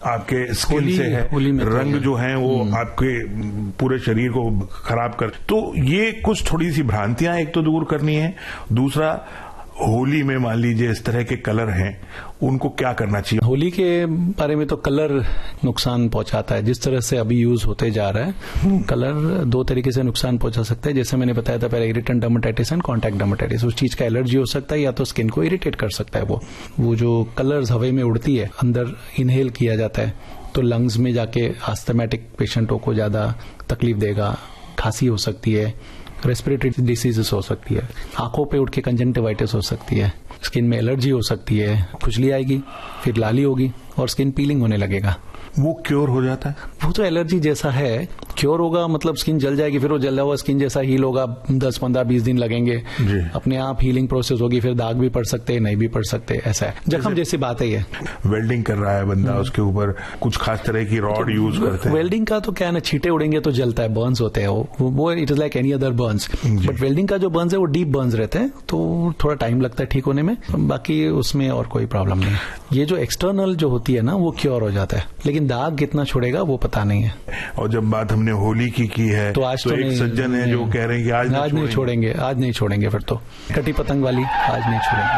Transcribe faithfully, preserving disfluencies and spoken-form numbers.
आपके स्किन से है, रंग जो है वो आपके पूरे शरीर को खराब कर, तो ये कुछ थोड़ी सी भ्रांतियां एक तो दूर करनी है। दूसरा, होली में मान लीजिए इस तरह के कलर हैं, उनको क्या करना चाहिए? होली के बारे में तो कलर नुकसान पहुंचाता है। जिस तरह से अभी यूज होते जा रहा है, कलर दो तरीके से नुकसान पहुंचा सकता है। जैसे मैंने बताया था पहले, irritant dermatitis and contact dermatitis. उस चीज का एलर्जी हो सकता है या तो स्किन को इरिटेट कर सकता है। वो वो जो कलर्स हवा में उड़ती है, अंदर इनहेल किया जाता है तो लंग्स में जाके आस्थमेटिक पेशेंटों को ज्यादा तकलीफ देगा। खांसी हो सकती है, रेस्पिरेटरी डिसीजेस हो सकती है, आंखों पे उठ के कंजंक्टिवाइटिस हो सकती है, स्किन में एलर्जी हो सकती है, खुजली आएगी, फिर लाली होगी और स्किन पीलिंग होने लगेगा। वो क्योर हो जाता है? वो तो एलर्जी जैसा है, क्योर होगा मतलब स्किन जल जाएगी, फिर वो जला हुआ स्किन जैसा हील होगा। दस पंद्रह बीस दिन लगेंगे, अपने आप हीलिंग प्रोसेस होगी। फिर दाग भी पड़ सकते हैं, नहीं भी पड़ सकते, ऐसा है। जख्म जैसी बात है ये। वेल्डिंग कर रहा है बंदा, उसके ऊपर कुछ खास तरह की रॉड यूज करते हैं। वेल्डिंग का तो क्या है ना, छींटे उड़ेंगे तो जलता है, बर्न्स होते हैं वो वो it is like any other Burns. Butt welding का जो बर्न्स है वो डीप बर्न्स रहते हैं, तो थोड़ा टाइम लगता है ठीक होने में। बाकी उसमें और कोई प्रॉब्लम नहीं। ये जो एक्सटर्नल जो होती है ना, वो क्योर हो जाता है, लेकिन दाग कितना छोड़ेगा वो पता नहीं है। और जब बात हमने होली की की है, तो आज तो, तो एक सज्जन है जो कह रहे हैं कि आज आज नहीं छोड़ेंगे, आज नहीं छोड़ेंगे। फिर तो कटी पतंग वाली, आज नहीं छोड़ेंगे।